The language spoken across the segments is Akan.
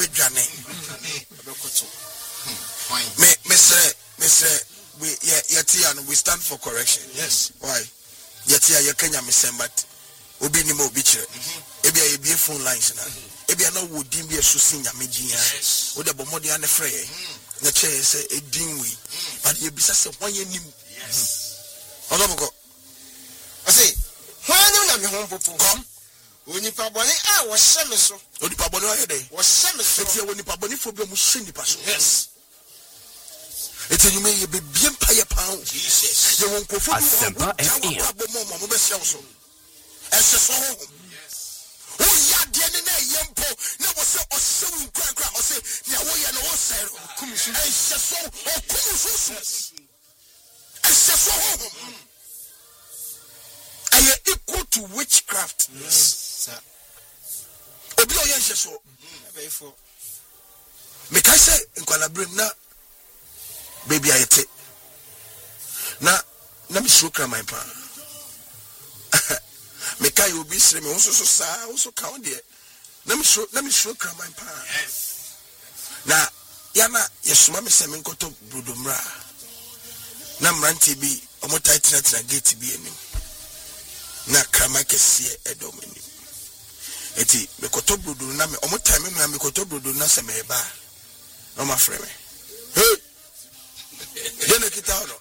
bedwane me we and we stand for correction. Yes. Why? Yetia ye Kenya misembat obi ni mo obi kire ebia ye bie phone lines na ebia na wo din bia so sin nyame din ya wo de bomode ane frɛ na che say edin we but ye bisa say won ye nim. Yes. Oloboko ase hwan na me ho popo kom onipa bone a wo hye me so onipa bone o ye dey wo hye me so etia onipa bone fo bia mu hye nipa so. Yes. It's a you may be bien pay pound. Jesus. You won't go for Asempa FM. Yes. Oh, yeah, the end yempo. Never say or so crack or say, Yawoya no sir. And so or Kumus. And so I am equal to witchcraft. Yes, sir. Obio yes so. Make I say in Qualabrim na baby I take na me stroke my pa me kai obi sire me so saa so count there na me stroke my pa. Yes. Na yana yesuma me se me nkoto brodomra na mrante bi omo tight na gate bi enim na krama kese edom enim eti me koto brodo na me omo time me koto brodo na se me ba no ma frame hey dene kita ono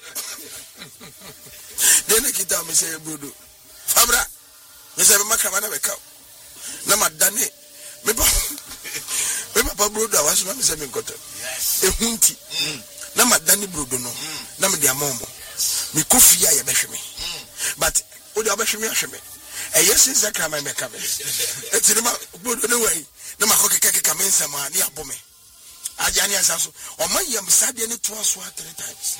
dene kita me say brodo fabra me say me makama na beka na madane me papa brodo awaso na me say me nkoto yes ehunti na madane brodo no na me dia momo me kofi ya behwe me but o dia behwe me ahwe me yes is that crime me come eti ma brodo no way na makokeke kamensa ma ni abome ajani asaso o man yam sade ne to aso 3 times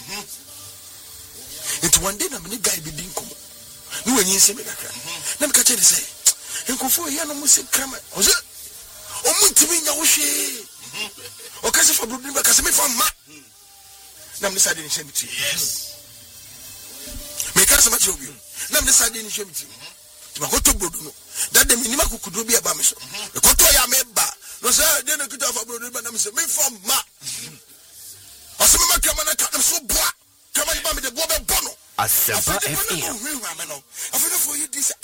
it one day na me guy bi din komo ni wanyi se me kakra na me ka che say enkofo ya no musi krama o se o muntimi nya wo hwe o ka se fa brodo ba ka se me fa ma na me sade ni hwe mi ti yes me ka se ma che obi na me sade ni hwe mi ti ma ko to brodo no that dem ni ma kukudo bi aba me so e ko to ya me ba no say dey no kita for brodo ba na me say me for ma o se me ma kama na ka so boa kama ni ba me de boa be bono Asempa FM. I feel for you this